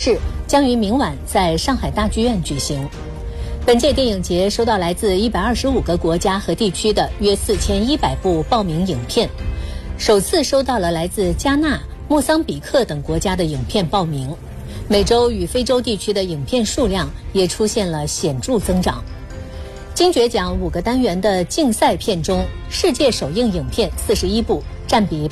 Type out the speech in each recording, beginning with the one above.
式将于明晚在上海大剧院举行。本届电影节收到来自125个国家和地区的约4100部报名影片，首次收到了来自加纳、莫桑比克等国家的影片报名。美洲与非洲地区的影片数量也出现了显著增长。金爵奖5个单元的竞赛片中，世界首映影片41部，占比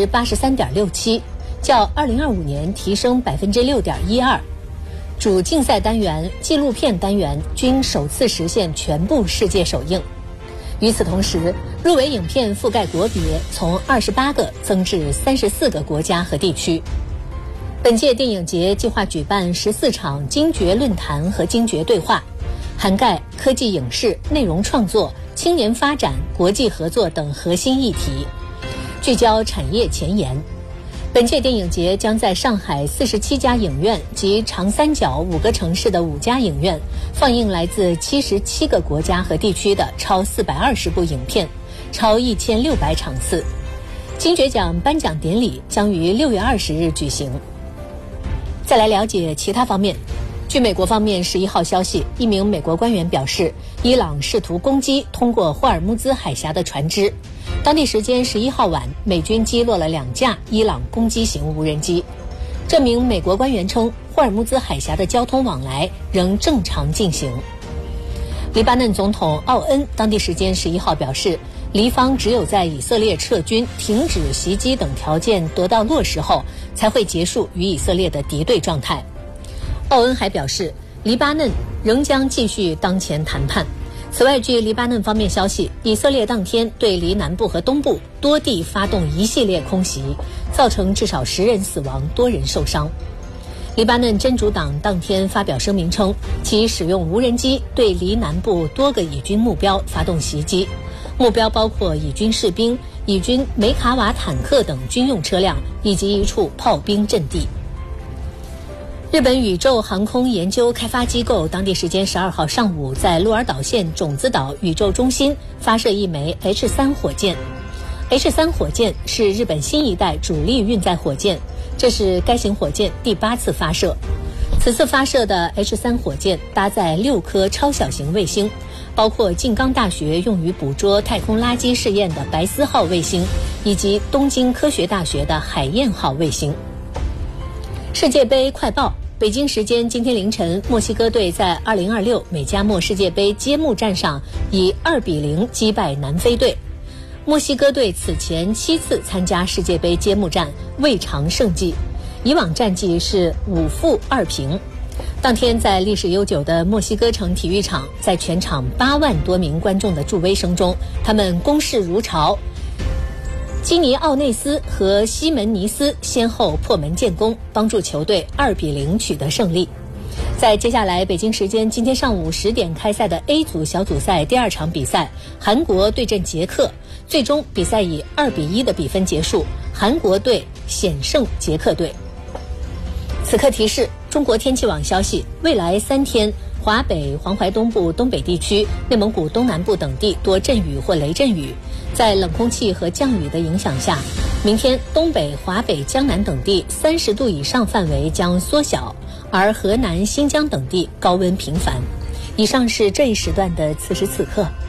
83.67%，较2025年提升6.12%。主竞赛单元、纪录片单元均首次实现全部世界首映。与此同时，入围影片覆盖国别从28个增至34个国家和地区。本届电影节计划举办14场金爵论坛和金爵对话，涵盖科技影视、内容创作、青年发展、国际合作等核心议题，聚焦产业前沿。本届电影节将在上海47家影院及长三角5个城市的5家影院放映来自77个国家和地区的超420部影片，超1600场次。金爵奖颁奖典礼将于6月20日举行。再来了解其他方面。据美国方面11号消息，一名美国官员表示，伊朗试图攻击通过霍尔木兹海峡的船只。当地时间11号晚，美军击落了2架伊朗攻击型无人机。这名美国官员称，霍尔木兹海峡的交通往来仍正常进行。黎巴嫩总统奥恩当地时间11号表示，黎方只有在以色列撤军、停止袭击等条件得到落实后，才会结束与以色列的敌对状态。奥恩还表示，黎巴嫩仍将继续当前谈判。此外，据黎巴嫩方面消息，以色列当天对黎南部和东部多地发动一系列空袭，造成至少10人死亡，多人受伤。黎巴嫩真主党当天发表声明称，其使用无人机对黎南部多个以军目标发动袭击，目标包括以军士兵、以军梅卡瓦坦克等军用车辆以及一处炮兵阵地。日本宇宙航空研究开发机构当地时间12号上午在鹿儿岛县种子岛宇宙中心发射一枚 H3 火箭。H3 火箭是日本新一代主力运载火箭，这是该型火箭第8次发射。此次发射的 H3 火箭搭载6颗超小型卫星，包括静冈大学用于捕捉太空垃圾试验的白丝号卫星，以及东京科学大学的海燕号卫星。世界杯快报。北京时间今天凌晨，墨西哥队在2026美加墨世界杯揭幕战上以2-0击败南非队。墨西哥队此前7次参加世界杯揭幕战，未尝胜绩，以往战绩是5-2平。当天在历史悠久的墨西哥城体育场，在全场8万多名观众的助威声中，他们攻势如潮。基尼奥内斯和西门尼斯先后破门建功，帮助球队2-0取得胜利。在接下来北京时间今天上午10点开赛的 A 组小组赛第2场比赛，韩国对阵捷克，最终比赛以2-1的比分结束，韩国队险胜捷克队。此刻提示：中国天气网消息，未来3天，华北、黄淮东部、东北地区、内蒙古东南部等地多阵雨或雷阵雨。在冷空气和降雨的影响下，明天东北、华北、江南等地30度以上范围将缩小，而河南、新疆等地高温频繁。以上是这一时段的此时此刻。